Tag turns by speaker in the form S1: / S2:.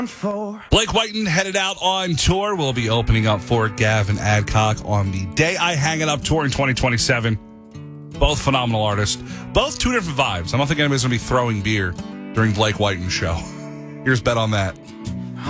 S1: Blake Whiten headed out on tour. Will be opening up for Gavin Adcock on the Day I Hang It Up tour in 2027. Both phenomenal artists. Both two different vibes. I don't think anybody's going to be throwing beer during Blake Whiten's show. Here's Bet on that.